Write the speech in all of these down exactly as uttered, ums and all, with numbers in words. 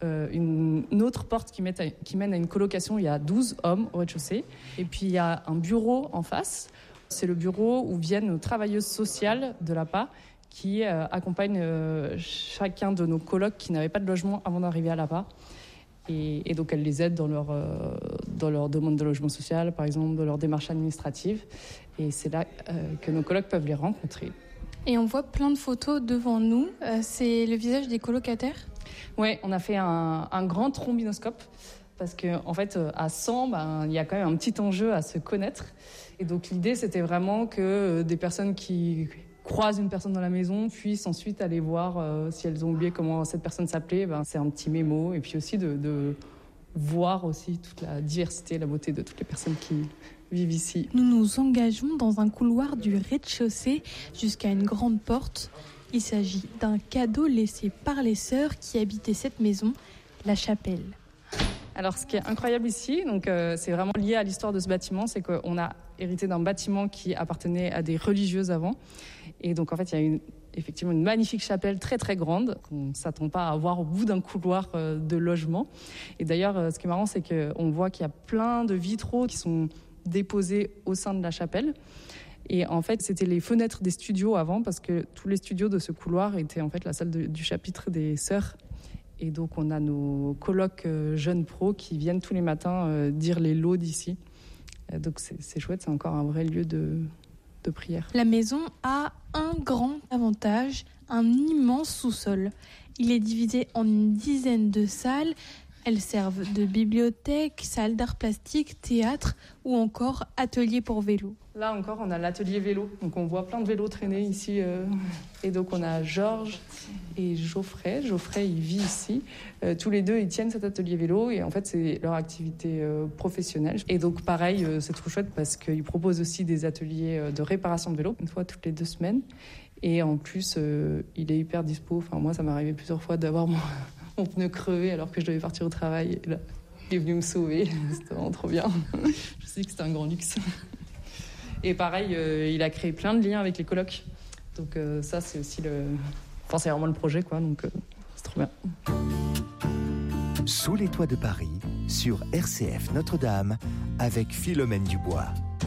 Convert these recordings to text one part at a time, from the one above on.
euh, une, une autre porte qui, à, qui mène à une colocation. Il y a douze hommes au rez-de-chaussée. Et puis il y a un bureau en face. C'est le bureau où viennent nos travailleuses sociales de l'A P A qui euh, accompagnent euh, chacun de nos colocs qui n'avaient pas de logement avant d'arriver à l'A P A. Et, et donc elles les aident dans leur, euh, dans leur demande de logement social, par exemple, dans leur démarche administrative. Et c'est là euh, que nos colocs peuvent les rencontrer. Et on voit plein de photos devant nous. Euh, c'est le visage des colocataires ? Oui, on a fait un, un grand trombinoscope. Parce qu'en en fait, à cent, ben, il y a quand même un petit enjeu à se connaître. Et donc l'idée, c'était vraiment que des personnes qui croisent une personne dans la maison puissent ensuite aller voir euh, si elles ont oublié comment cette personne s'appelait. Ben, c'est un petit mémo. Et puis aussi de, de voir aussi toute la diversité, la beauté de toutes les personnes qui vivent ici. Nous nous engageons dans un couloir du rez-de-chaussée jusqu'à une grande porte. Il s'agit d'un cadeau laissé par les sœurs qui habitaient cette maison, la chapelle. Alors, ce qui est incroyable ici, donc, euh, c'est vraiment lié à l'histoire de ce bâtiment, c'est qu'on a hérité d'un bâtiment qui appartenait à des religieuses avant. Et donc, en fait, il y a une, effectivement une magnifique chapelle très, très grande qu'on ne s'attend pas à voir au bout d'un couloir euh, de logement. Et d'ailleurs, euh, ce qui est marrant, c'est qu'on voit qu'il y a plein de vitraux qui sont déposés au sein de la chapelle. Et en fait, c'était les fenêtres des studios avant, parce que tous les studios de ce couloir étaient en fait la salle de, du chapitre des sœurs. Et donc, on a nos colocs euh, jeunes pros qui viennent tous les matins euh, dire les lots d'ici. Euh, donc, c'est, c'est chouette, c'est encore un vrai lieu de, de prière. La maison a un grand avantage, un immense sous-sol. Il est divisé en une dizaine de salles. Elles servent de bibliothèque, salle d'art plastique, théâtre ou encore atelier pour vélo. Là encore, on a l'atelier vélo. Donc on voit plein de vélos traîner ici. Euh, et donc on a Georges et Geoffrey. Geoffrey, il vit ici. Euh, tous les deux, ils tiennent cet atelier vélo. Et en fait, c'est leur activité euh, professionnelle. Et donc pareil, euh, c'est trop chouette parce qu'ils proposent aussi des ateliers de réparation de vélo, une fois toutes les deux semaines. Et en plus, euh, il est hyper dispo. Enfin, moi, ça m'est arrivé plusieurs fois d'avoir mon... mon pneu crevé alors que je devais partir au travail. Et là, il est venu me sauver. C'était vraiment trop bien. Je sais que c'était un grand luxe. Et pareil, euh, il a créé plein de liens avec les colocs. Donc euh, ça, c'est aussi le... Enfin, c'est vraiment le projet, quoi. Donc euh, c'est trop bien. Sous les toits de Paris, sur R C F Notre-Dame, avec Philomène Dubois.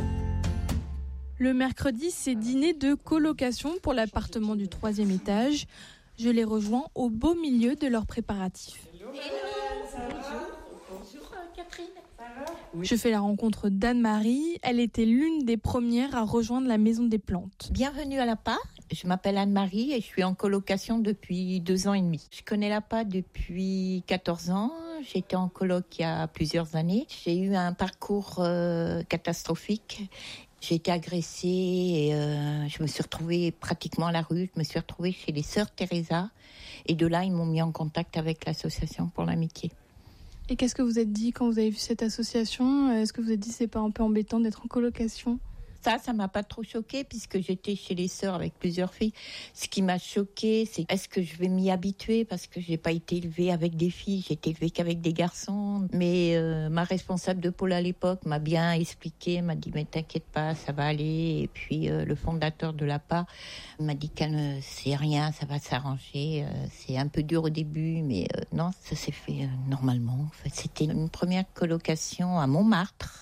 Le mercredi, c'est dîner de colocation pour l'appartement du troisième étage. Je les rejoins au beau milieu de leurs préparatifs. Hello, bonjour. Bonjour Catherine. Ça va ? Oui. Je fais la rencontre d'Anne-Marie. Elle était l'une des premières à rejoindre la Maison des Plantes. Bienvenue à l'A P A. Je m'appelle Anne-Marie et je suis en colocation depuis deux ans et demi. Je connais l'A P A depuis quatorze ans. J'étais en coloc il y a plusieurs années. J'ai eu un parcours euh, catastrophique. J'ai été agressée et euh, je me suis retrouvée pratiquement à la rue. Je me suis retrouvée chez les sœurs Teresa. Et de là, ils m'ont mis en contact avec l'association pour l'amitié. Et qu'est-ce que vous êtes dit quand vous avez vu cette association ? Est-ce que vous êtes dit que c'est pas un peu embêtant d'être en colocation ? Ça, ça m'a pas trop choquée puisque j'étais chez les sœurs avec plusieurs filles. Ce qui m'a choquée, c'est est-ce que je vais m'y habituer parce que j'ai pas été élevée avec des filles, j'ai été élevée qu'avec des garçons. Mais euh, ma responsable de pôle à l'époque m'a bien expliqué, m'a dit mais t'inquiète pas, ça va aller. Et puis euh, le fondateur de l'A P A m'a dit qu'elle ne sait rien, ça va s'arranger. Euh, c'est un peu dur au début, mais euh, non, ça s'est fait euh, normalement. En fait, c'était une première colocation à Montmartre.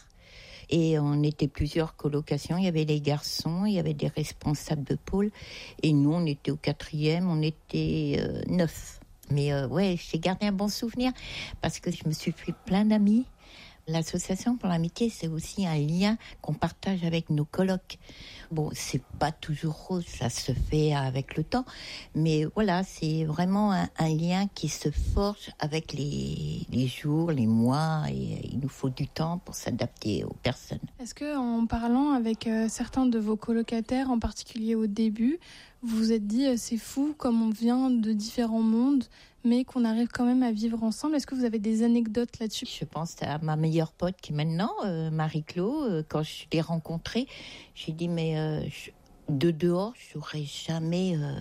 Et on était plusieurs colocations. Il y avait les garçons, il y avait des responsables de pôle. Et nous, on était au quatrième, on était euh, neuf. Mais euh, ouais, j'ai gardé un bon souvenir parce que je me suis fait plein d'amis. L'association pour l'amitié, c'est aussi un lien qu'on partage avec nos colocs. Bon, c'est pas toujours rose, ça se fait avec le temps, mais voilà, c'est vraiment un, un lien qui se forge avec les, les jours, les mois, et il nous faut du temps pour s'adapter aux personnes. Est-ce que, en parlant avec euh, certains de vos colocataires, en particulier au début, vous vous êtes dit, euh, c'est fou comme on vient de différents mondes, mais qu'on arrive quand même à vivre ensemble. Est-ce que vous avez des anecdotes là-dessus ? Je pense à ma meilleure pote qui est maintenant, euh, Marie-Claude. Euh, quand je l'ai rencontrée, j'ai dit, mais euh, je, de dehors, je n'aurais jamais euh,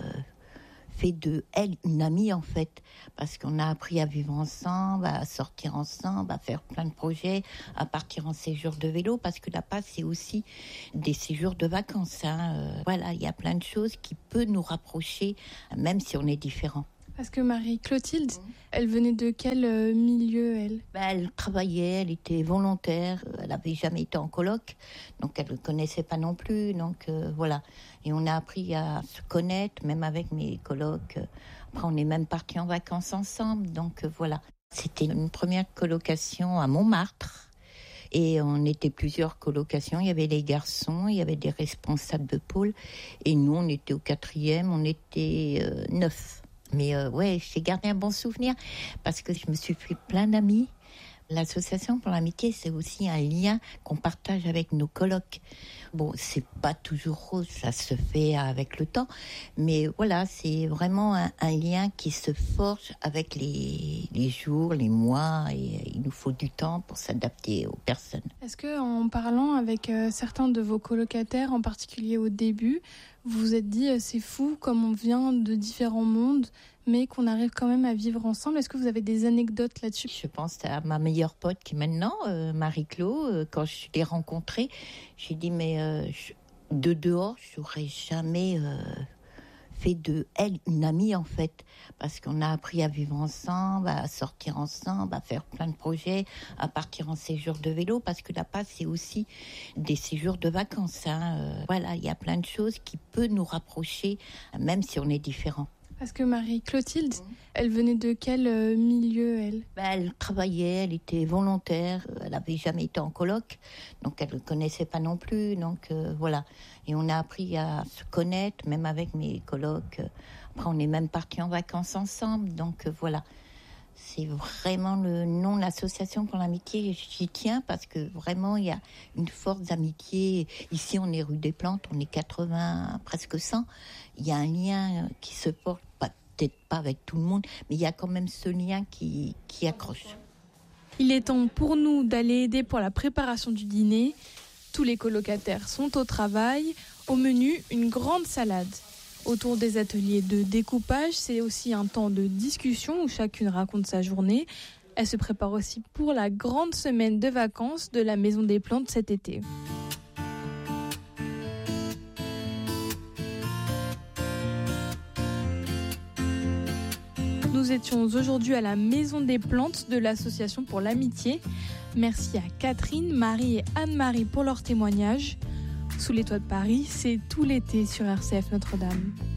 fait de elle une amie, en fait. Parce qu'on a appris à vivre ensemble, à sortir ensemble, à faire plein de projets, à partir en séjour de vélo. Parce que là-bas, c'est aussi des séjours de vacances. Hein. Euh, voilà, il y a plein de choses qui peuvent nous rapprocher, même si on est différents. Parce que Marie-Clotilde, elle venait de quel euh, milieu, elle? Ben, elle travaillait, elle était volontaire, elle n'avait jamais été en coloc, donc elle ne le connaissait pas non plus, donc euh, voilà. Et on a appris à se connaître, même avec mes colocs. Après, on est même partis en vacances ensemble, donc euh, voilà. C'était une première colocation à Montmartre. Et on était plusieurs colocations, il y avait les garçons, il y avait des responsables de pôle, et nous, on était au quatrième, on était euh, neuf. Mais euh, ouais, j'ai gardé un bon souvenir parce que je me suis fait plein d'amis. L'association pour l'amitié, c'est aussi un lien qu'on partage avec nos colocs. Bon, c'est pas toujours rose, ça se fait avec le temps, mais voilà, c'est vraiment un, un lien qui se forge avec les, les jours, les mois, et il nous faut du temps pour s'adapter aux personnes. Est-ce que, en parlant avec euh, certains de vos colocataires, en particulier au début, vous vous êtes dit euh, c'est fou comme on vient de différents mondes, mais qu'on arrive quand même à vivre ensemble? Est-ce que vous avez des anecdotes là-dessus? Je pense à ma meilleure pote qui est maintenant, euh, Marie-Claude. Euh, quand je l'ai rencontrée, j'ai dit mais euh, je, de dehors, je n'aurais jamais euh, fait de elle une amie en fait, parce qu'on a appris à vivre ensemble, à sortir ensemble, à faire plein de projets, à partir en séjour de vélo, parce que là-bas c'est aussi des séjours de vacances. Hein. Euh, voilà, il y a plein de choses qui peuvent nous rapprocher, même si on est différents. Parce que Marie-Clotilde, elle venait de quel euh, milieu, elle? Ben, elle travaillait, elle était volontaire, elle n'avait jamais été en coloc, donc elle ne le connaissait pas non plus, donc euh, voilà. Et on a appris à se connaître, même avec mes colocs. Après, on est même partis en vacances ensemble, donc euh, voilà. C'est vraiment le nom de l'association pour l'amitié, j'y tiens parce que vraiment il y a une forte amitié. Ici on est rue des Plantes, on est quatre-vingts, presque cent. Il y a un lien qui se porte, pas, peut-être pas avec tout le monde, mais il y a quand même ce lien qui, qui accroche. Il est temps pour nous d'aller aider pour la préparation du dîner. Tous les colocataires sont au travail. Au menu, une grande salade. Autour des ateliers de découpage, c'est aussi un temps de discussion où chacune raconte sa journée. Elle se prépare aussi pour la grande semaine de vacances de la Maison des Plantes cet été. Nous étions aujourd'hui à la Maison des Plantes de l'Association pour l'Amitié. Merci à Catherine, Marie et Anne-Marie pour leur témoignage. Sous les toits de Paris, c'est tout l'été sur R C F Notre-Dame.